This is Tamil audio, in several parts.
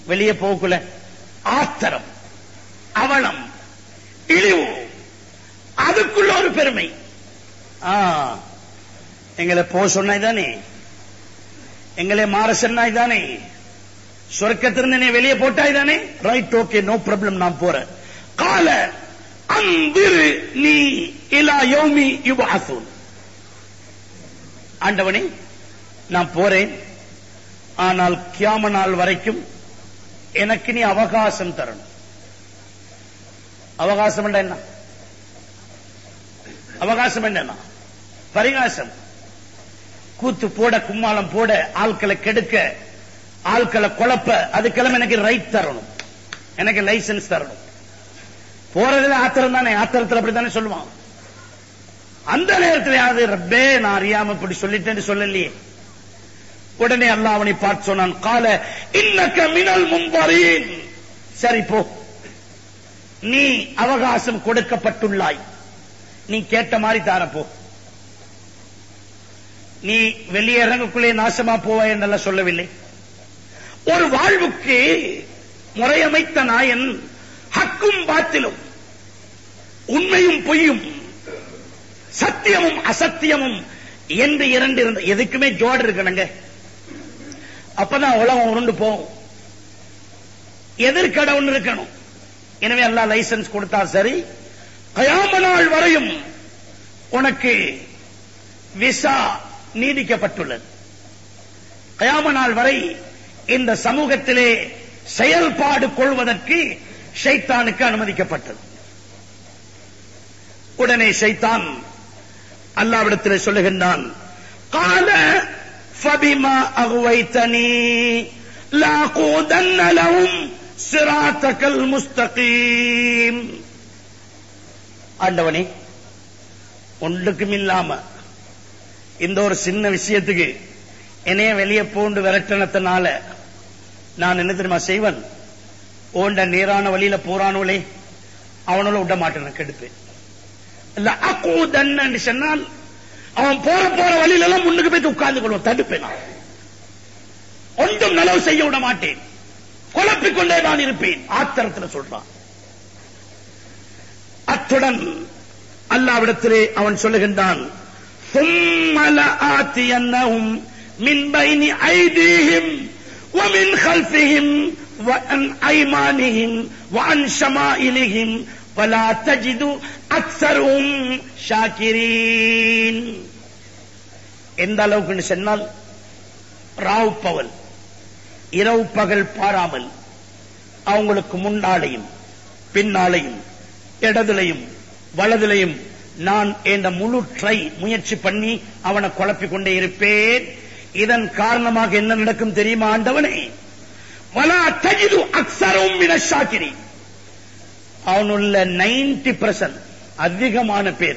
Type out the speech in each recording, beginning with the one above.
வெளியே போகல ஆத்திரம், அவலம், இழிவு, அதுக்குள்ள ஒரு பெருமை. எங்களை போ சொன்னாய்தானே, எங்களை மாற சொன்னாய்தானே, சொர்க்கத்திலிருந்து வெளியே போட்டாய்தானே, ரைட், ஓகே, நோ ப்ராப்ளம், நான் போறேன். கால அந்திரு நீ இலா யௌமி யுபஅஸூன். ஆண்டவனே, நான் போறேன், ஆனால் கியாம நாள் வரைக்கும் எனக்கு நீ அவகாசம் தரணும். அவகாசம் என்ன? அவகாசம் என்ன? பரிகாசம். கூத்து போட, கும்மாளம் போட, ஆட்களை கெடுக்க, ஆட்களை குழப்ப, அதுக்கெல்லாம் எனக்கு ரைட் தரணும், எனக்கு லைசன்ஸ் தரணும். போறதுல ஆத்திரம் தானே, ஆத்திரத்தில் அப்படித்தானே சொல்லுவான். அந்த நேரத்தில் ரப்பே நான் அறியாம இப்படி சொல்லிட்டேன்னு சொல்லலையே. உடனே அல்லாஹ் அவனை பார்த்து சொன்னான், கால இன்னக மினல் முன்வரீன். சரி போ, நீ அவகாசம் கொடுக்கப்பட்டுள்ளாய், நீ கேட்ட மாதிரி தாரப்போ. நீ வெளியேறங்குள்ளே நாசமா போவாய் என்றெல்லாம் சொல்லவில்லை. ஒரு வாழ்வுக்கு முறையமைத்த நாயன் ஹக்கும் பாத்திலும், உண்மையும் பொய்யும், சத்தியமும் அசத்தியமும் என்று இரண்டு இருந்த, எதுக்குமே ஜோடு இருக்கணுங்க, அப்பதான் உலகம் உருண்டு போகும். எதிர்கடை ஒன்று இருக்கணும். எனவே அல்லாஹ் லைசன்ஸ் கொடுத்தார். சரி, கயாம நாள் வரையும் உனக்கு விசா நீடிக்கப்பட்டுள்ளது. கயாம நாள் வரை இந்த சமூகத்திலே செயல்பாடு கொள்வதற்கு ஷைத்தானுக்கு அனுமதிக்கப்பட்டது. உடனே ஷைத்தான் அல்லாஹ்விடத்திலே சொல்லுகின்றான், கால ஃபபிமா அகுவைதனி லாகூதன்ன லஹும் சிராத்தகல் முஸ்தகீம். ஆண்டவனே, ஒன்றுக்கும் இல்லாம இந்த ஒரு சின்ன விஷயத்துக்கு என்னைய வெளியே போண்டு விரட்டனத்தினால நான் என்ன தெரியுமா செய்வன்? ஓண்ட நேரான வழியில போறானோலே அவனோட விட மாட்டேன், கெடுப்பேன். சொன்னால் அவன் போற வழியில எல்லாம் முன்னுக்கு போய் உட்கார்ந்து கொள்வோம், தடுப்பேன். நான் ஒன்றும் நலவு செய்ய விட மாட்டேன், குழப்பிக் கொண்டே நான் இருப்பேன். ஆத்திரத்தில் சொல்றான். அத்துடன் அல்லாஹ்விடத்திலே அவன் சொல்லுகின்றான், ثُمَّ لَآتِيَنَّهُمْ مِنْ بَيْنِ أَيْدِيهِمْ وَمِنْ خَلْفِهِمْ وَعَنْ أَيْمَانِهِمْ وَعَنْ شَمَائِلِهِمْ وَلَا تَجِدُ أَكْثَرَهُمْ شَاكِرِينَ. எந்த அளவுக்கு சொன்னால், ராவ் பகல், இரவு பகல் பாராமல் அவங்களுக்கு முன்னாலையும் பின்னாலையும் இடதுலையும் வலதுலையும் நான் என்ற முழு முயற்சி பண்ணி அவனை குழப்பிக் கொண்டே இருப்பேன். இதன் காரணமாக என்ன நடக்கும் தெரியுமா ஆண்டவனே? வலா தஜிது அக்ஸரஹும் மினஷ் ஷாக்கிரீன். அவனுள்ள 90% அதிகமான பேர்,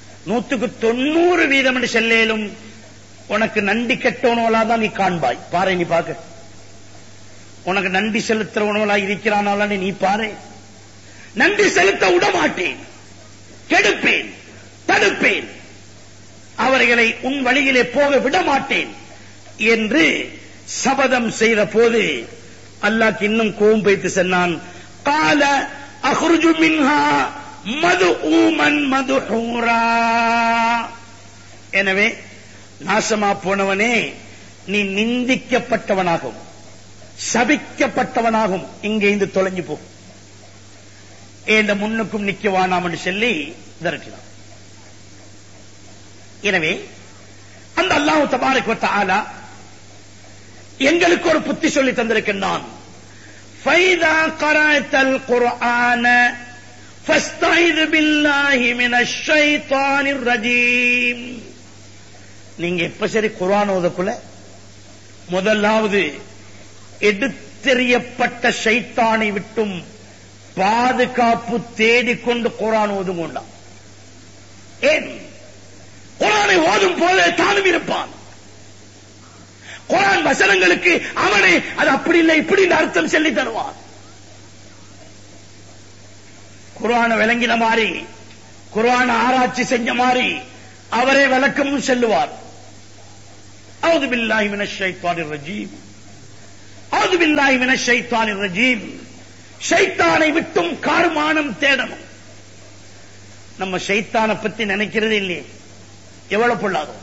190% என்று செல்லேலும் உனக்கு நன்றி கெட்டவனோலா தான் நீ காண்பாய். பாரு, நீ பாக்க, உனக்கு நன்றி செலுத்துறவனோலா இருக்கிறானால நீ பாரு. நன்றி செலுத்த விடமாட்டேன், கெடுப்பேன், தடுப்பேன், அவர்களை உன் வழியிலே போக விடமாட்டேன் என்று சபதம் செய்த போது அல்லாஹ் இன்னும் கோபம் வைத்து சொன்னான், கால அஹ்ருஜு மின்ஹா மதுஊமன் மதுஹூரா. எனவே நாசமா போனவனே, நீ நிந்திக்கப்பட்டவனாகும், சபிக்கப்பட்டவனாகும், இங்கே இருந்து தொலைஞ்சு போ, என்ற முன்னுக்கும் நிக்க வேணாம் என்று சொல்லி விரட்டினான். எனவே அந்த அல்லாஹ் தபாரக வ தஆலா எங்களுக்கு ஒரு புத்தி சொல்லி தந்திருக்கின்றான். ஃபைதா கரஅத்தல் குர்ஆன ஃபஸ்தைது பில்லாஹி மினஷ் ஷைத்தானிர் ரஜீம். நீங்க எப்ப சரி குர்ஆன் ஓதக்குள்ள முதலாவது எடுத்தெறியப்பட்ட ஷைத்தானை விட்டும் பாதுகாப்பு தேடிக்கொண்டு குர்ஆன் ஓதும் கொண்டான். ஏன்? குர்ஆனை ஓதும் போது தானும் இருப்பான். குர்ஆன் வசனங்களுக்கு அவனை அது அப்படி இல்லை இப்படி அர்த்தம் சொல்லி தருவான். குர்ஆனை விளங்கின மாதிரி, குர்ஆனை ஆராய்ச்சி செஞ்ச மாதிரி அவரே விளக்கமும் சொல்லுவார். அஊது பில்லாஹி மினஷ் ஷைத்தானிர் ரஜீம். அஊது பில்லாஹி மினஷ் ஷைத்தானிர் ரஜீம். ஷைத்தானை விட்டும் கார்மானம் தேடணும். நம்ம ஷைத்தானை பத்தி நினைக்கிறது இல்லையே, எவ்வளவு பொல்லாதோ.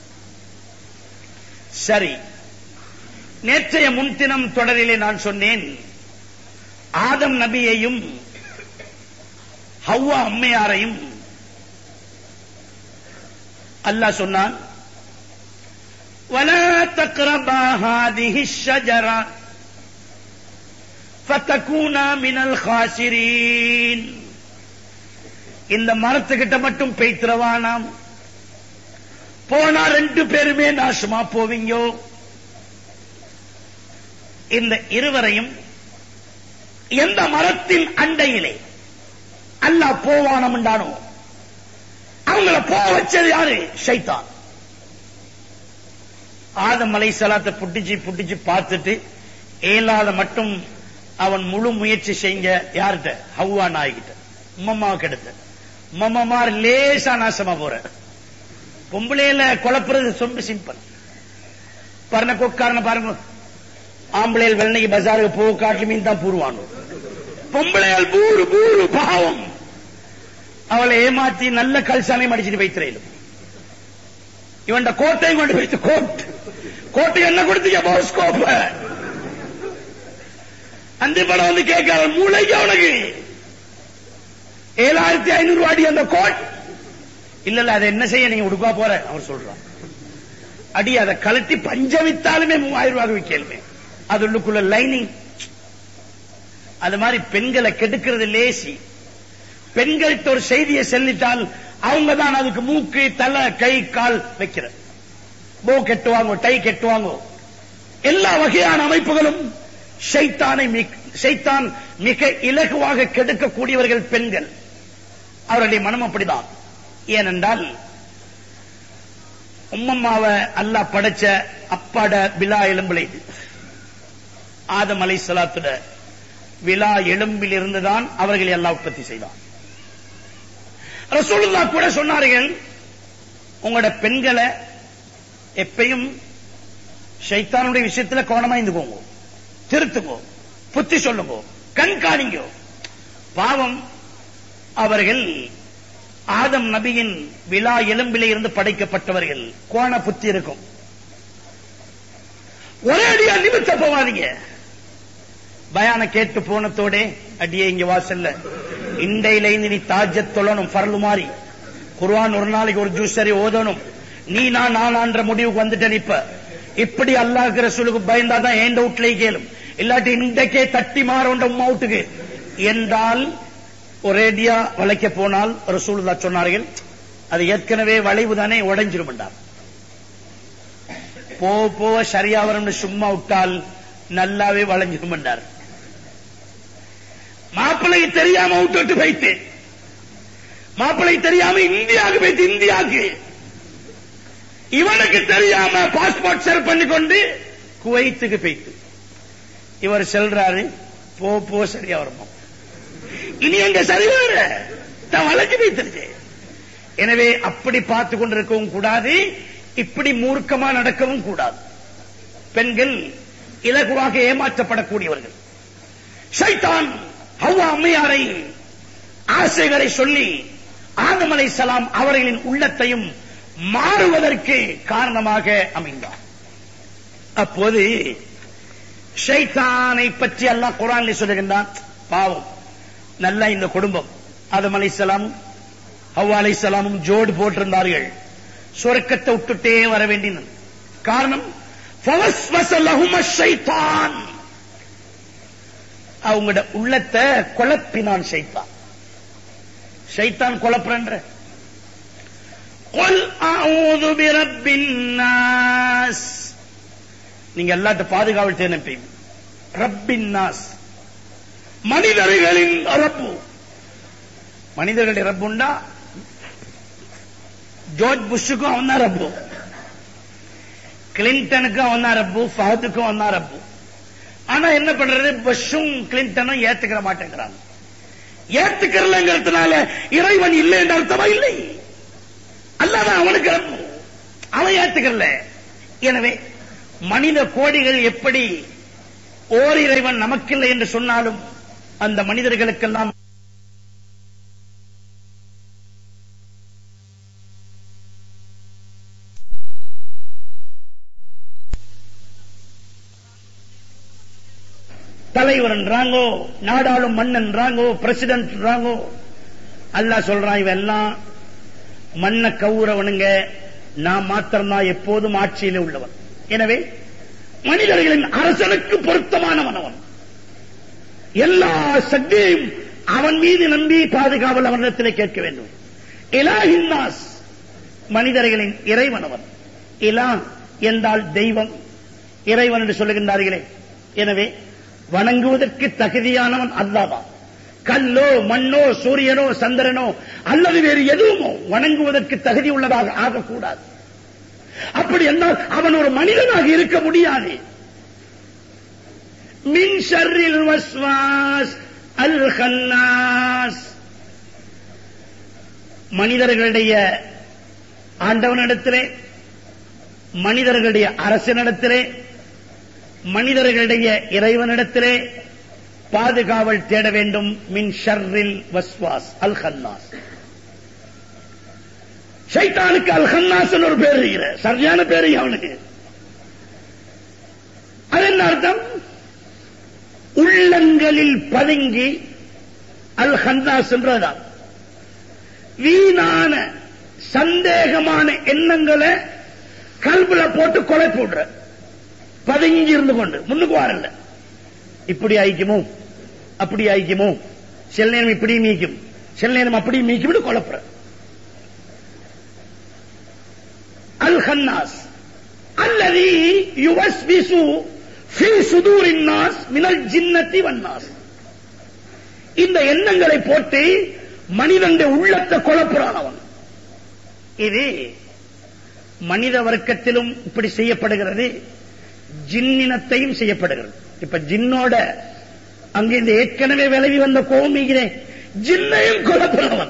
சரி, நேற்றைய முன்தினம் தொடரிலே நான் சொன்னேன், ஆதம் நபியையும் ஹவ்வா அம்மையாரையும் அல்லாஹ் சொன்னான், வலா தக்ரபா ஹாதிஹி ஷஜரா ஃபதகூனா மினல் காசிரீன். இந்த மரத்துக்கிட்ட மட்டும் பேய்த்திரவானாம், போனா 2 பேருமே நாசமா போவீங்கோ. இந்த இருவரையும் எந்த மரத்தின் அண்டையிலே அல்லாஹ் போவானம் உண்டானோ அவங்கள போக வச்சது யாரு? ஷைத்தான். ஆதம் அலைஹிஸ்ஸலாத்தை புட்டிச்சு பார்த்துட்டு ஏலாத மட்டும் அவன் முழு முயற்சி செய்ய யார்கிட்ட? ஹவ்வா நாய்கிட்ட, உம்மம்மாவுக்கு எடுத்த. உம்மம்மார் லேசா நாசமா போற. பொம்பளையில குழப்புறது ரொம்ப சிம்பிள். பரண கொக்காரன பாருங்க, ஆம்பளையில் வெள்ளனைக்கு பஜாருக்கு போக காட்டு மீன் தான் பூருவானோ, பொம்பளையால் பூரு பூரு பாவம். அவளை ஏமாத்தி நல்ல கல்சாலையும் அடிச்சுட்டு வைத்திரையிலும். இவன் கோட்டையும் கொண்டு வைத்து கோட்டை என்ன கொடுத்தீங்க? போஸ்கோப்ப அந்த படம் வந்து கேட்காத மூளைக்கு அவனுக்கு 7500 அடி அந்த கோட். இல்ல அதை என்ன செய்ய நீங்க உடுப்பா போற அவர் சொல்றான். அடி அதை கலட்டி பஞ்ச வித்தாலுமே 3000 ரூபாய் விற்கலுமே. அது உள்ளுக்குள்ள லைனிங். அது மாதிரி பெண்களை கெடுக்கிறது லேசி. பெண்கள்கிட்ட ஒரு செய்தியை செல்லிட்டால் அவங்க தான் அதுக்கு மூக்கு, தலை, கை, கால் வைக்கிற. போ கெட்டுவாங்க, டை கெட்டுவாங்க. எல்லா வகையான அமைப்புகளும் ஷைத்தான் மிக இலகுவாக கெடுக்கக்கூடியவர்கள் பெண்கள். அவருடைய மனம் அப்படிதான். ஏனென்றால் உம்மம்மாவை அல்லாஹ் படைச்ச அப்பாட விழா எலும்பில் இது. ஆதம் அலைஹிஸ்ஸலாத்துட விழா எலும்பில் இருந்துதான் அவர்களை அல்லாஹ் உற்பத்தி செய்தான். ரசூலுல்லாஹ் கூட சொன்னார்கள், உங்களோட பெண்களை எப்பயும் ஷைத்தானுடைய விஷயத்துல கவனமா இருந்துக்கோங்க, திருத்துங்கோ, புத்தி சொல்லுங்க, கண்காணிங்க. பாவம், அவர்கள் ஆதம் நபியின் விழா எலும்பிலே இருந்து படைக்கப்பட்டவர்கள். கோண புத்தி இருக்கும். ஒரே அடியா நிமித்த போவாதீங்க. பயான கேட்டு போனத்தோட அடியே இங்க வாசல்ல இண்டையில நீ தாஜத் தொழணும், பரலு மாறி குர்ஆன் ஒரு நாளைக்கு ஒரு ஜூஸ் சரி ஓதணும். நீ நான்ற முடிவுக்கு வந்துட்டேன். இப்படி அல்லாஹ் ரசூலுக்கு பயந்தாதான் ஏண்ட வீட்லயே கேளும், இல்லாட்டி இன்றைக்கே தட்டி மாறோண்ட உம்மா வீட்டுக்கு என்றால் ஒரேடியா வளைக்க போனால் ரசூலுல்லாஹ் சொன்னார்கள், அது ஏற்கனவே வளைவு தானே, உடைஞ்சிரும் என்றார். போ சரியா வரும் சும்மா விட்டால் நல்லாவே வளைஞ்சிரும் என்றார். மாப்பிள்ளைக்கு தெரியாம விட்டு வைத்து, மாப்பிள்ளை தெரியாம இந்தியாவுக்கு போய்த்து, இந்தியாவுக்கு இவனுக்கு தெரியாம பாஸ்போர்ட் செல் பண்ணி கொண்டு குவைத்துக்கு போய்த்து இவர் செல்றாரு. போ சரியா வருமா, இனி எங்க சரி வர வளைஞ்சு வைத்திருச்சு. எனவே அப்படி பார்த்து கொண்டிருக்கவும் கூடாது, இப்படி மூர்க்கமா நடக்கவும் கூடாது. பெண்கள் இலகுவாக ஏமாற்றப்படக்கூடியவர்கள். ஷைத்தான் ஹவ்வா அம்மையாரை ஆசைகளை சொல்லி ஆதம் அலைஹிஸ்ஸலாம் அவர்களின் உள்ளத்தையும் மாறுவதற்கு காரணமாக அமைந்தார். அப்போது ஷைத்தானை பற்றி அல்லாஹ் குர்ஆனில் சொல்லுகின்றான். பாவம், நல்ல இந்த குடும்பம் ஆதம் அலைஹிஸ்ஸலாம் ஹவ்வா அலைஹிஸ்ஸலாமும் ஜோடு போட்டிருந்தார்கள். சொர்க்கத்தை விட்டுட்டே வர வேண்டியது. காரணம், ஃபவஸ்வஸ லஹும ஷைத்தான், அவங்களோட உள்ளத்தை குழப்பினான் ஷைத்தான். ஷைத்தான் குழப்பறன்ற. குல் அஊது பிரப்பின் நாஸ், நீங்க எல்லாத்த பாதுகாவல் தேனப்பீங்க. ரப்பின் நாஸ், மனிதர்களின் ரப்பு. மனிதர்களுடைய ரப்புண்டா ஜார்ஜ் புஷ்ஷுக்கும் அவன் தான் ரப்பு, கிளின்டனுக்கும் அவன் தான் ரப்பு, ஃபஹதுக்கும் அவன் தான் ரப்பு. ஆனா என்ன பண்றது, புஷ்ஷும் கிளின்டனும் ஏத்துக்கிற மாட்டேங்கிறாங்க. ஏத்துக்கிறலங்கிறதுனால இறைவன் இல்லை என்ற அர்த்தமா? இல்லை, அல்லாதான் அவனுக்கு ரப்பு, அவன் ஏத்துக்கிறல. எனவே மனித கோடிகள் எப்படி ஓர் இறைவன் நமக்கில்லை என்று சொன்னாலும் அந்த மனிதர்களுக்கெல்லாம் தலைவர்ன்றாங்கோ, நாடாளும் மன்னன்றாங்கோ, பிரசிடென்ட்ன்றாங்கோ. அல்லாஹ் சொல்றான் இவெல்லாம் மண்ண கவுறவனுங்க, நான் மாத்திரம்தான் எப்போதும் ஆட்சியிலே உள்ளவன். எனவே மனிதர்களின் அரசனுக்கு பொருத்தமானவன் அவன். எல்லா சக்தியையும் அவன் மீது நம்பி பாதுகாவல் அவனிடத்திலே கேட்க வேண்டும். இலாஹின்னாஸ், மனிதர்களின் இறைவன் அவன். இலா என்றால் தெய்வம், இறைவன் என்று சொல்லுகின்றார்களே. எனவே வணங்குவதற்கு தகுதியானவன் அல்லாஹ்தான். கல்லோ மண்ணோ சூரியனோ சந்திரனோ அல்லது வேறு எதுவுமோ வணங்குவதற்கு தகுதி உள்ளதாக ஆகக்கூடாது. அப்படி என்றால் அவன் ஒரு மனிதனாக இருக்க முடியாது. மின் ஷர்ரில் வஸ்வாஸ் அல் கன்னாஸ், மனிதர்களுடைய ஆண்டவனிடத்திலே, மனிதர்களுடைய அரசனிடத்திலே, மனிதர்களுடைய இறைவனிடத்திலே பாதுகாவல் தேட வேண்டும். மின் ஷர்ரில் வஸ்வாஸ் அல் கன்னாஸ். ஷைத்தானுக்கு அல் கன்னாஸ் ஒரு பேர் இருக்கிற, சரியான பேரு அவனுக்கு. அது என்ன அர்த்தம்? உள்ளங்களில் பதுங்கி அல் கன்னாஸ் என்றதான் வீணான சந்தேகமான எண்ணங்களை கல்புல போட்டு கொலை போடுற, பதுங்கி இருந்து கொண்டு முன்னுக்கு வரல. இப்படி ஆயிக்குமோ அப்படி ஆயிக்குமோ, சில நேரம் இப்படி மீக்கும், சில நேரம் அப்படி மீக்கும் குழப்புற. அல் கன்னாஸ் அல்லதி யுவஸ்விசு ஃபீ சுதூரின் நாஸ் மினல் ஜின்னத்தி வன்னாஸ். இந்த எண்ணங்களை போட்டு மனிதனுடைய உள்ளத்தை குழப்புறான் அவன். இது மனித வர்க்கத்திலும் இப்படி செய்யப்படுகிறது, ஜின்னினத்தையும் செய்யப்படுகிறது. இப்ப ஜின்னோட அங்க இந்த ஏற்கனவே விலகி வந்த கோமிகிறேன், ஜின்னையும் குழப்புறவன்,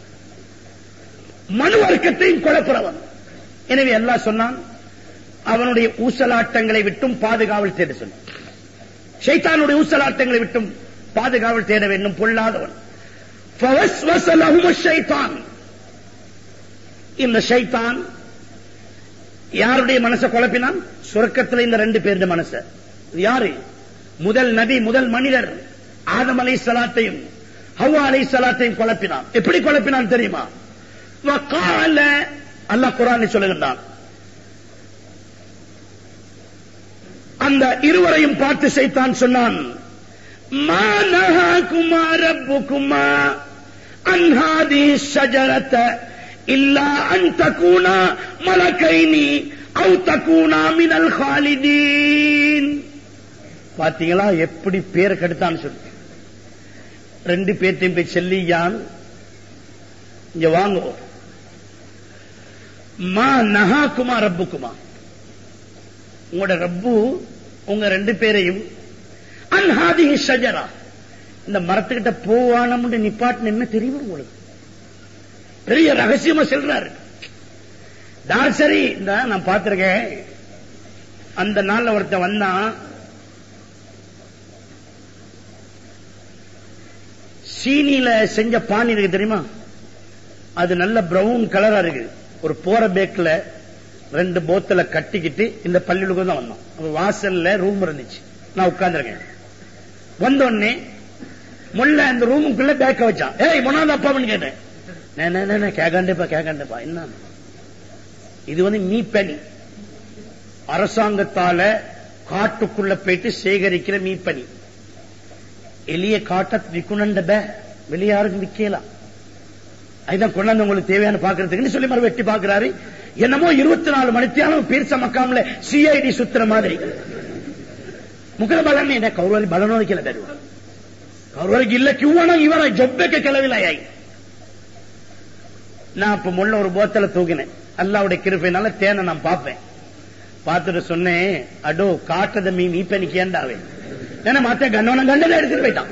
மனு வர்க்கத்தையும் குழப்புறவன். எனவே அல்லாஹ் சொன்னான் அவனுடைய ஊசலாட்டங்களை விட்டும் பாதுகாவல் தேட சொன்னான். ஷைத்தானுடைய ஊசலாட்டங்களை விட்டும் பாதுகாவல் தேட வேண்டும், பொல்லாதவன். ஃபவஸ்வஸ லஹுமுஷ் ஷைத்தான், இந்த ஷைத்தான் யாருடைய மனசை குழப்பினான்? சொர்க்கத்தில் இந்த ரெண்டு பேருடைய மனசை. யாரு? முதல் நபி, முதல் மனிதர் ஆதம் அலைஹிஸ்ஸலாத்தையும் ஹவ்வா அலைஹிஸ்ஸலாத்தையும் குழப்பினான். எப்படி குழப்பினான் தெரியுமா? வகால, அல்லாஹ் குர்ஆனில் சொல்லுகின்றான், அந்த இருவரையும் பார்த்து ஷைத்தான் சொன்னான், மா நஹாகுமா ரப்புகுமா அன் ஹாதிஹி ஷஜரத இல்லா அன் தகூனா மலகைனி அவு தகூனா மினல் காலிதீன். பாத்தீங்களா எப்படி பேர் கெடுத்தான்னு சொல்லி. ரெண்டு பேர்த்தையும் போய் செல்லியான், இங்க வாங்க, மா நஹாகுமா ரப்புகுமா, உங்களோட ரப்பு உங்க ரெண்டு பேரையும் அன் ஹாதிஹி ஷஜரா, இந்த மரத்துக்கிட்ட போவானம்னு நிப்பாட்டு என்ன தெரியும் உங்களுக்கு? பெரிய ரகசியமா சொல்றாரு. சரி, இந்த நான் பார்த்திருக்கேன், அந்த நாள்ல ஒருத்தன் வந்தான், சீனியில செஞ்ச பானி இருக்கு தெரியுமா, அது நல்ல பிரவுன் கலரா இருக்கு. ஒரு போற பேக்ல ரெண்டு போத்தல கட்டிக்கிட்டு இந்த பள்ளிகளுக்கு தான் வந்தோம். வாசல்ல ரூம் இருந்துச்சு, நான் உட்கார்ந்துருக்கேன். வந்தோடனே முல்ல அந்த ரூமுக்குள்ள பேக்க வச்சான். ஏய் மொனாத அப்பான்னு கேட்டேன். கேட்கண்டப்பா என்ன இது? மீப்பனி, அரசாங்கத்தால காட்டுக்குள்ள போயிட்டு சேகரிக்கிற மீப்பனி. எளிய காட்ட விக்குணண்ட வெளியாருக்கு விக்கலாம். அதுதான் கொண்டாந்து உங்களுக்கு தேவையான பாக்குறதுக்குன்னு சொல்லி மறு வெட்டி பாக்குறாரு. என்னமோ 24 மணித்தியாலும் பீர்ச மக்காமல சிஐடி சுத்துற மாதிரி. ಮುಖದ ಬಲನೇ ಕೌರವರಿಗೆ ಬಲನೋದಕ್ಕೆಲ್ಲ ಬೇಡ, ಕೌರವರಿಗೆ ಇಲ್ಲ ಕ್ಯೂವಣ ಇವರ ಜೊಬ್ಬಕ್ಕೆ ಕೆಲವಿಲ್ಲ ಯಾಯಿ. நான் இப்ப முள்ள ஒரு போத்தல தூக்கினேன், அல்லாவுடைய கிருபையினால தேனை நான் பார்ப்பேன். பார்த்துட்டு சொன்னேன், அடோ காட்டத மீ மீப்பனிக்கு ஏண்டாவே ஏன்னா மாத்த கண்ணோன கண்டதை எடுத்துட்டு போயிட்டான்.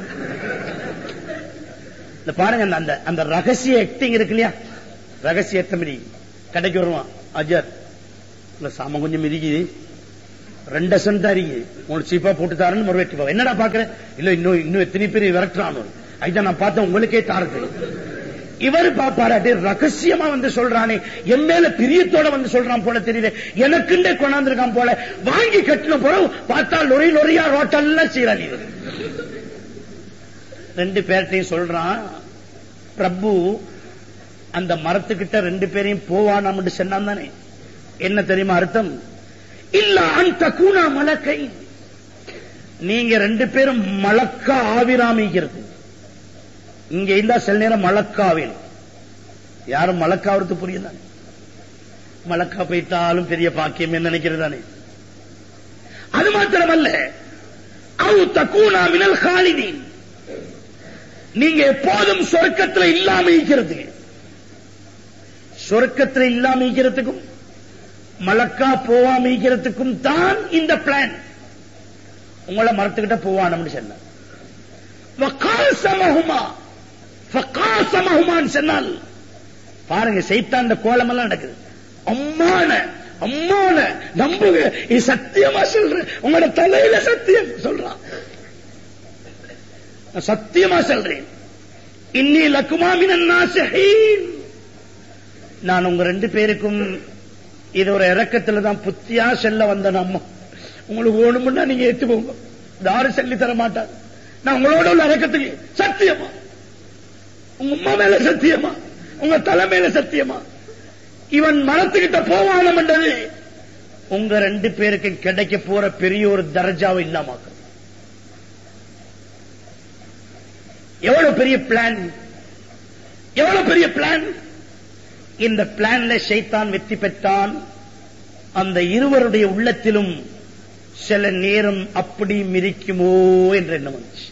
இந்த பாருங்க, அந்த அந்த ரகசிய ஆக்டிங் இருக்கு இல்லையா, ரகசிய எத்தமதி கடைக்கு வருவான். அஜர் இல்ல சாம கொஞ்சம் மிதிக்குது, 2 டசன் தாரிங்க உங்களுக்கு சீப்பா போட்டு தாரன்னு மறுவேட்டி என்னடா பாக்குறேன் இல்ல இன்னும் எத்தனை பேர் விரட்டுறானு அதுதான் நான் பார்த்தேன் உங்களுக்கே தாரது. இவர் பாப்பாராட்டி ரகசியமா வந்து சொல்றானே என் மேல பிரியத்தோட வந்து சொல்றான் போல தெரியல, எனக்குண்டே கொண்டாந்துருக்கான் போல. வாங்கி கட்டின போல பார்த்தா லொரி லொரியா ரோட்டெல்லாம் சீராளி. 2 பேர்ட்டையும் சொல்றான், பிரபு அந்த மரத்துக்கிட்ட 2 பேரையும் போவானாம் சொன்னான் தானே. என்ன தெரியுமா அர்த்தம்? இல்ல அந்த கூணா மலக்கை, நீங்க 2 பேரும் மலக்கா ஆவிராமிக்கிறது. இங்க இருந்தா சில நேரம் மலக்காவில் யாரும் மலக்காவது புரியுதா? மலக்கா போயிட்டாலும் பெரிய பாக்கியம் என்ன நினைக்கிறதானே. அது மாத்திரமல்ல, அவு தக்கூனா மினல் காலிதீன், நீங்க எப்போதும் சொர்க்கத்தில் இல்லாம இருக்கிறது. சொர்க்கத்தில் இல்லாம இருக்கிறதுக்கும் மலக்கா போவாம இருக்கிறதுக்கும் தான் இந்த பிளான். உங்களை மரத்துக்கிட்ட போவானு சொன்ன சொன்னால் பாருங்க, சைத்தான் கோலம் எல்லாம் நடக்குது. அம்மான அம்மான நம்புங்க, இது சத்தியமா சொல்றேன், உங்களோட தலையில சத்தியம் சொல்றான், சத்தியமா சொல்றேன். இன்னி லக்குமா மினன் நாஸிஹீன், நான் உங்க 2 பேருக்கும் இது ஒரு இறக்கத்துல தான் புத்தியா செல்ல வந்தேன். அம்மா உங்களுக்கு ஓணுமுன்னா நீங்க ஏத்து போங்க, யாரும் சொல்லி தர மாட்டாங்க. நான் உங்களோட உள்ள இறக்கத்துக்கு சத்தியமா, உங்க அம்மா மேல சத்தியமா, உங்க தலை மேல சத்தியமா, இவன் மரத்துக்கிட்ட போவானம் என்றது உங்க 2 பேருக்கு கிடைக்க போற பெரிய ஒரு தர்ஜாவை இல்லாம. எவ்வளவு பெரிய பிளான், எவ்வளவு பெரிய பிளான். இந்த பிளான்ல ஷைத்தான் வெற்றி பெற்றான். அந்த இருவருடைய உள்ளத்திலும் சில நேரம் அப்படி மிரிக்குமோ என்ற எண்ணம் வந்துச்சு.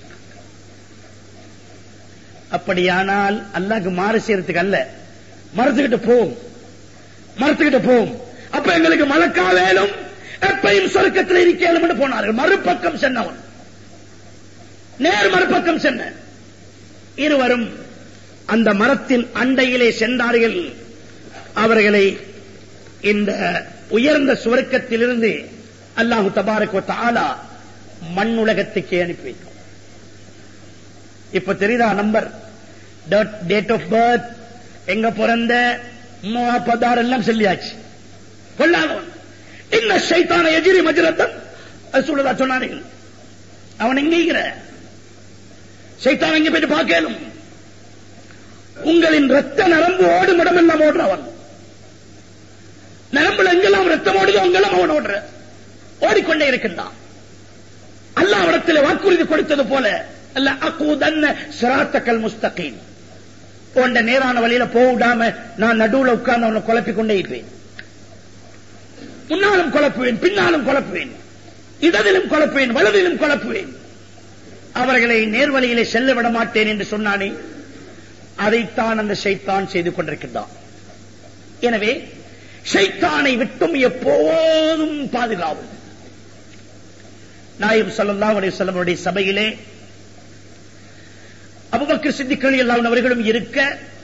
அப்படியானால் அல்லாஹ்க்கு மாறு செய்யறதுக்கு அல்ல, மரத்துக்கிட்ட போவோம், மரத்துக்கிட்ட போவோம், அப்ப எங்களுக்கு மலக்கா வேணும், எப்பையும் சொர்க்கத்தில் இருக்கேன் போனார்கள். மறுபக்கம் சென்னவன் நேர் மறுபக்கம் சென்ன இருவரும் அந்த மரத்தின் அண்டையிலே சென்றார்கள். அவர்களை இந்த உயர்ந்த சுவர்க்கத்திலிருந்து அல்லாஹு தபாரக் வ தஆலா மண் உலகத்துக்கே அனுப்பி வைக்கும். இப்ப தெரியுதா நம்பர், டேட் ஆஃப் பர்த், எங்க பிறந்த, பதார் எல்லாம் சொல்லியாச்சு. கொள்ளாதவன் இன்ன ஷைத்தான எஜிரி மஜ்ரத்தன், அது சொல்லுதா சொன்னார்கள். அவன் எங்கிற ஷைத்தான் எங்க போயிட்டு பார்க்கலும். உங்களின் ரத்த நரம்பு ஓடும் இடமெல்லாம் ஓடுறவன், நரம்புல எங்கெல்லாம் ரத்தம் ஓடுதோ அங்கெல்லாம் அவன் ஓடுற, ஓடிக்கொண்டே இருக்கின்றான். அல்லாஹ் இடத்தில் வாக்குறுதி கொடுத்தது போல, அல்ல அகூதன்ன சிராத்தக்கல் முஸ்தகீம், போன்ற நேரான வழியில போடாம நான் நடுவுல உட்கார்ந்து அவனை குழப்பிக் கொண்டே இருப்பேன். முன்னாலும் குழப்புவேன், பின்னாலும் குழப்புவேன், இடதிலும் குழப்புவேன், வலதிலும் குழப்புவேன். அவர்களை நேர்வழியிலே செல்ல விட மாட்டேன் என்று சொன்னானே, அதைத்தான் அந்த ஷைத்தான் செய்து கொண்டிருக்கின்றான். எனவே ஷைத்தானை விட்டும் எப்போதும் பாதுகாவும். நாயகம் ஸல்லல்லாஹு அலைஹி வஸல்லம் அவருடைய சபையிலே அபூபக்கர் சித்திக் ரலியல்லாஹு அன்ஹு அவர்களும் இருக்க,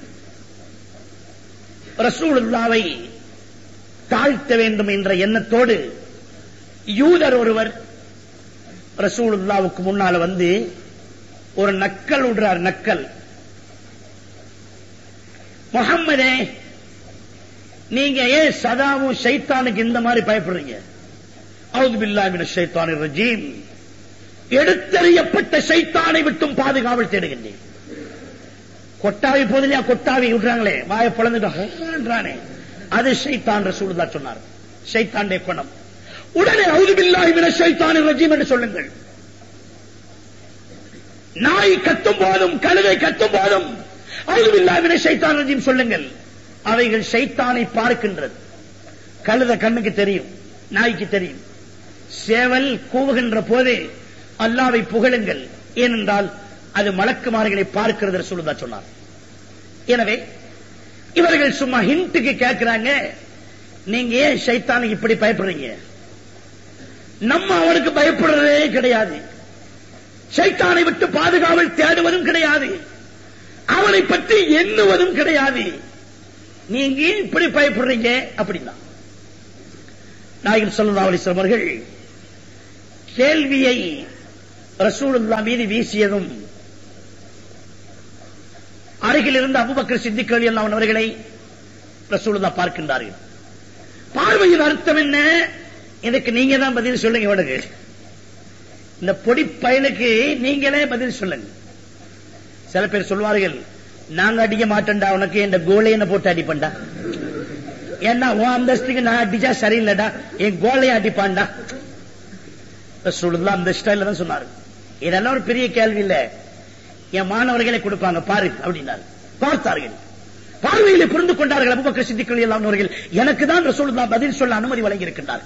ரசூலுல்லாஹ்வை தாழ்த்த வேண்டும் என்ற எண்ணத்தோடு யூதர் ஒருவர் ரசூலுல்லாஹ்வுக்கு முன்னால வந்து ஒரு நக்கல் விடுறார். நக்கல், முஹம்மதே நீங்க ஏன் சதாவும் ஷைத்தானுக்கு இந்த மாதிரி பயப்படுறீங்க? அஊது பில்லாஹி மினஷ் ஷைத்தானிர் ரஜீம், எடுத்தறியப்பட்ட ஷைத்தானை விட்டும் பாதுகாவல் தேடுகின்றேன். கொட்டாவி போதிலையா, கொட்டாவி விடுறாங்களே, வாயை பொளந்துட்டானே, அது ஷைத்தான். ரசூலுல்லாஹ் சொன்னார், ஷைத்தானுடைய குணம். உடனே அஊது பில்லாஹி மினஷ் ஷைத்தானிர் ரஜீம் என்று சொல்லுங்கள். நாய் கத்தும் போதும், கழுதை கத்தும் போதும் அஊது பில்லாஹி மினஷ் ஷைத்தானிர் ரஜீம் சொல்லுங்கள். அவைகள் ஷைத்தானை பார்க்கின்றது. கழுத கண்ணுக்கு தெரியும், நாய்க்கு தெரியும். சேவல் கூவுகின்ற போதே அல்லாஹ்வை புகழுங்கள், ஏனென்றால் அது மலக்குமார்களை பார்க்கிறது ரசூலுல்லாஹ் சொன்னார். எனவே இவர்கள் சும்மா ஹிண்ட்டுக்கு கேட்கிறாங்க, நீங்க ஏன் ஷைத்தானுக்கு இப்படி பயப்படுறீங்க? நம்ம அவனுக்கு பயப்படுறதே கிடையாது, ஷைத்தானை விட்டு பாதுகாவல் தேடுவதும் கிடையாது, அவனை பற்றி எண்ணுவதும் கிடையாது, நீங்க இப்படி பயப்படுறீங்க அப்படின்னா. நாயகம் ஸல்லல்லாஹு அலைஹி வஸல்லம் அவர்கள் கேள்வியை ரசூலுல்லாஹ் மீது வீசியதும் அருகில் இருந்த அபூபக்கர் சித்திக் ரலியல்லாஹு அன்ஹு அவர்களை ரசூலுல்லாஹ் பார்க்கின்றார்கள். பார்வையின் அர்த்தம் என்ன? இதுக்கு நீங்க தான் பதில் சொல்லுங்க. இவனுக்கு இந்த பொடி பயலுக்கு நீங்களே பதில் சொல்லுங்க. சில பேர் சொல்வார்கள், நாங்க அடிக்க மாட்டேன்டா, உனக்கு இந்த கோலையனை போட்டு அடிப்பண்டா, ஏன்னா உன் அந்தஸ்துக்கு நான் அடிச்சா சரியில்லடா, என் கோலையை அடிப்பான்டா. ரசூலுல்லாஹ் அந்த ஸ்டைல்ல தான் சொன்னாரு. இதெல்லாம் ஒரு பெரிய கேள்வி இல்ல, என் மாணவர்களை கொடுப்பாங்க பாரு அப்படின்னாரு. பார்த்தார்கள், பார்வையிலே புரிந்து கொண்டார்கள் அபூபக்கர் சித்திக் ரலியல்லாஹு அன்ஹு அவர்கள். எனக்கு தான் ரசூலுல்லாஹ் பதில் சொல்ல அனுமதி வழங்கி இருக்கின்றார்.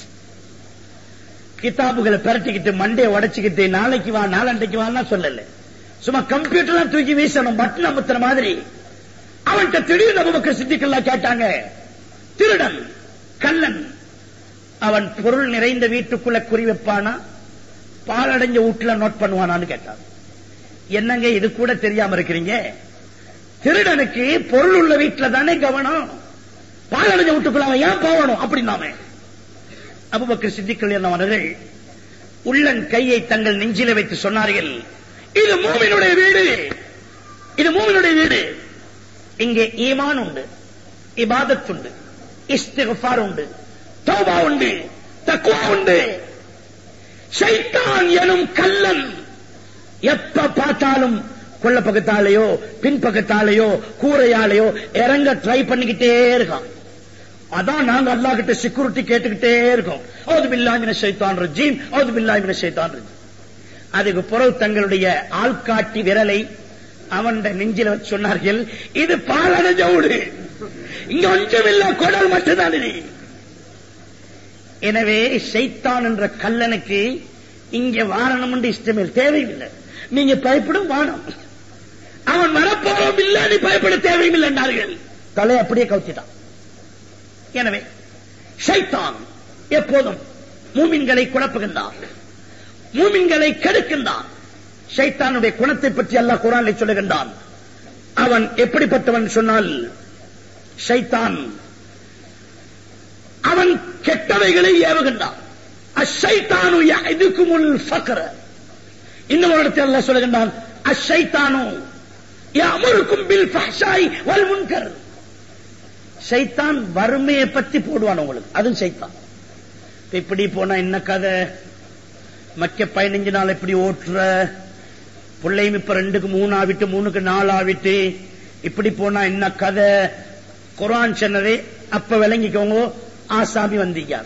கிதாபுகளை பரட்டிக்கிட்டு மண்டையை உடைச்சுக்கிட்டு நாளைக்கு வா நாளண்டைக்கு வான்னா சொல்லல, சும்மா கம்ப்யூட்டர் தூக்கி வீசணும் பட்டன் அமுத்துற மாதிரி. அவன்கிட்ட திடீர்னு அபூபக்கர் சித்திக் ரலியல்லாஹு கேட்டாங்க, திருடன் கள்ளன் அவன் பொருள் நிறைந்த வீட்டுக்குள்ள குறி வைப்பானா, பாலடைஞ்ச வீட்டுல நோட் பண்ணுவானான்னு கேட்டான். என்னங்க இது கூட தெரியாம இருக்கிறீங்க? திருடனுக்கு பொருள் உள்ள வீட்டுல தானே கவனம், பாலடைஞ்ச வீட்டுக்குள்ள அவன் ஏன் போகணும் அப்படின்னாமே. அபூபக்கர் சித்திக் ரலியல்லாஹு அவர்கள் உள்ளன் கையை தங்கள் நெஞ்சில வைத்து சொன்னார்கள், இது மூமினுடைய வீடு, இது மூமினுடைய வீடு. இங்கே ஈமான் உண்டு, இபாதத் உண்டு, இஸ்திக்ஃபார் உண்டு, தௌபா உண்டு, தக்வா உண்டு. ஷைத்தான் எனும் கள்ளன் எப்ப பார்த்தாலும் கொள்ள பக்கத்தாலேயோ பின்பக்கத்தாலேயோ கூரையாலேயோ இறங்க ட்ரை பண்ணிக்கிட்டே இருக்கான். அதான் நாங்க அல்லாஹ் கிட்ட செக்யூரிட்டி கேட்டுக்கிட்டே இருக்கோம். அவுது பில்லாஹி மினஷ் ஷைத்தானிர் ரஜீம், அவுது பில்லாஹி மினஷ் ஷைத்தானிர் ரஜீம். அதுக்கு பிறகு தங்களுடைய ஆள்காட்டி விரலை அவன் நெஞ்சில வச்சு சொன்னார்கள், இது பாலடைஞ்ச வீடு, இங்க ஒன்றுமில்ல, குடல் மட்டும்தான் இது. எனவே ஷைத்தான் என்ற கல்லனுக்கு இங்க வாரணம் என்று இஷ்டமே தேவையில்லை, நீங்க பயப்படும் வானம், அவன் வரப்போவும் இல்லை, நீ பயப்பட தேவையும் இல்லை என்றார்கள். தலை அப்படியே கவுத்திட்டான். எனவே ஷைத்தான் எப்போதும் மூமின்களை குழப்புகின்றான், மூமின்களை கெடுக்கின்றான். ஷைத்தானுடைய குணத்தை பற்றி அல்லாஹ் குர்ஆனில் சொல்லுகின்றான். அவன் எப்படிப்பட்டவன் சொன்னால், ஷைத்தான் அவன் கெட்டவைகளை ஏவுகின்றான். அஷைத்தானு யஅதுகுமுல் ஃபக்ர. இன்னொரு இடத்தில் அல்லாஹ் சொல்லுகின்றான், அஷைத்தானு யஅமுருக்கும் பில் ஃபஹ்ஷாய் வல் முன்கர். ஷைத்தான் வறுமையை பத்தி போடுவான் உங்களுக்கு, அதுவும் ஷைத்தான். இப்படி போனா என்ன கதை, மக்க 15 நாள் எப்படி ஓட்டுற, பிள்ளையும் இப்ப 2க்கு 3 ஆவிட்டு 3க்கு 4 ஆவிட்டு, இப்படி போனா என்ன கதை. குர்ஆன் சொன்னதே அப்ப விளங்கிக்கோங்க. ஆசாமி வந்திருக்கார்,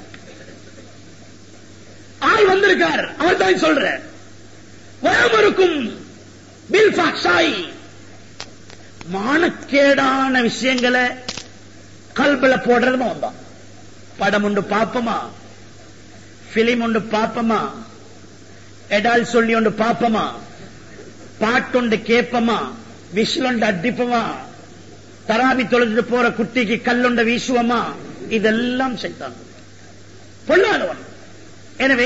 ஆள் வந்திருக்கார், அவர் தான் சொல்ற வயமருக்கும் பில் ஃபஹ்ஷாய், மானக்கேடான விஷயங்களை கல்பல போடுறதுமா வந்தான். படம் உண்டு பாப்பமா, பிலிம் உண்டு பாப்பமா, எடால் சொல்லி உண்டு பாப்பமா, பாட்டுண்டு கேப்பமா, விசிலுண்டு அடிப்பமா, தராவி தொழுது போற குட்டிக்கு கல்லுண்ட வீசுவமா, இதெல்லாம் ஷைத்தான் பொல்லாதவன். எனவே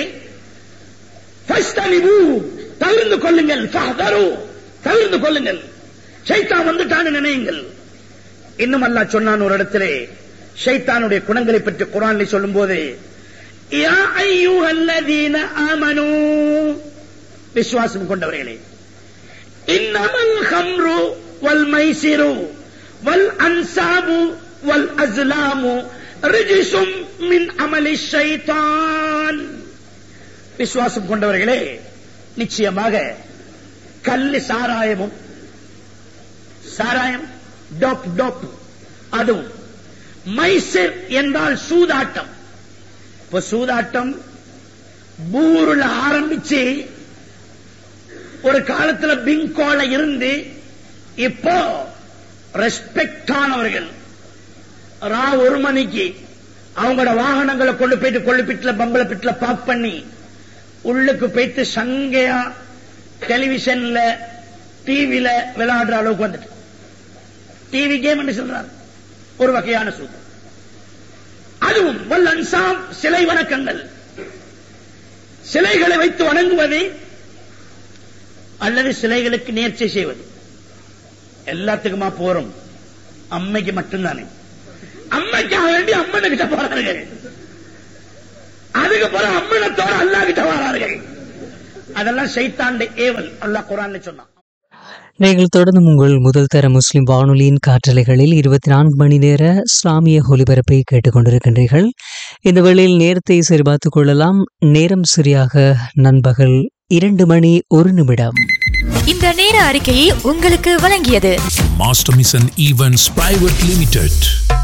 தவிர்ந்து கொள்ளுங்கள், தவிர்ந்து கொள்ளுங்கள், ஷைத்தான் வந்துட்டான்னு நினையுங்கள். இன்னும் அல்லாஹ் சொன்னான் ஒரு இடத்திலே ஷைத்தானுடைய குணங்களை பற்றி குர்ஆனில் சொல்லும் போது, யா அய்யுஹல்லதீன ஆமனூ, விசுவாசம் கொண்டவர்களே, இன்னமல் ஹம்ரு வல் மைசிரு வல் அன்சாபு வல் அஸ்லாமு ரிஜ்சும் மின் அமலி ஷைத்தான். விசுவாசம் கொண்டவர்களே, நிச்சயமாக கல்லு சாராயமும், சாராயம் டோப் அதுவும், மைசிர் என்றால் சூதாட்டம். இப்ப சூதாட்டம் பூருல ஆரம்பிச்சு ஒரு காலத்துல பிங்கோல இருந்து இப்போ ரெஸ்பெக்ட் ஆனவர்கள் ரா 1 மணிக்கு அவங்களோட வாகனங்களை கொண்டு போயிட்டு கொள்ளுப்பிட்டுல பம்பள பிட்டுல பாக் பண்ணி உள்ளுக்கு போயிட்டு சங்கையா டெலிவிஷன்ல டிவில விளையாடுற அளவுக்கு வந்துட்டு, டிவி கேம் என்று சொல்றார், ஒரு வகையான சூது. அதுவும் வல் அன்சாம், சிலை வணக்கங்கள், சிலைகளை வைத்து வணங்குவது அல்லது சிலைகளுக்கு நேர்ச்சை செய்வது. எல்லாத்துக்குமா போறோம், அம்மைக்கு மட்டும்தானே, அம்மைக்காக வேண்டி அம்மனுக்கிட்ட போறார்கள். அதுக்கு பிறகு அம்மனத்தோட அல்லாஹ் கிட்ட வரார்கள். அதெல்லாம் ஷைத்தானுடைய ஏவல். அல்லாஹ் குர்ஆன்ல சொன்னான். நீங்கள் தொடர்ந்து உங்கள் முதல் தர முஸ்லிம் வானொலியின் காற்றலைகளில் 24 மணி நேர இஸ்லாமிய ஒலிபரப்பை கேட்டுக்கொண்டிருக்கின்றீர்கள். இந்த வேளையில் நேரத்தை சரிபார்த்துக் கொள்ளலாம். நேரம் சரியாக நண்பகல் 2:01. இந்த நேர அறிக்கையை உங்களுக்கு வழங்கியது master mission events private limited.